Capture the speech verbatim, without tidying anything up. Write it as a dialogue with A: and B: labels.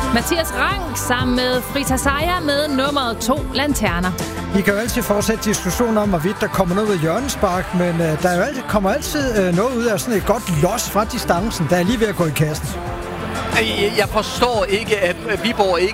A: Mathias Rank sammen med Frita Sejer med nummeret to Lanterner.
B: Vi kan jo altid fortsætte diskussionen om, hvorvidt der kommer noget ved hjørnespark, men øh, der er jo altid, kommer altid øh, noget ud af sådan et godt los fra distancen, der er lige ved at gå i kassen.
C: Jeg forstår ikke, at Viborg ikke